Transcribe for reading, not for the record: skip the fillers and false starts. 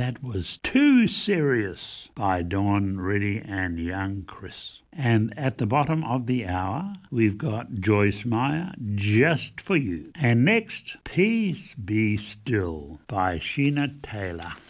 that was Too Serious by Dawn Reddy and Young Chris. And at the bottom of the hour, we've got Joyce Meyer, Just For You. And next, Peace Be Still by Sheena Taylor.